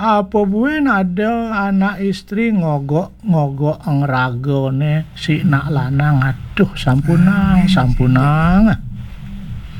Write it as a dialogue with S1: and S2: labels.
S1: Apa buen ada anak istri ngogok ang ragone si nak lanang. Aduh, sampunang.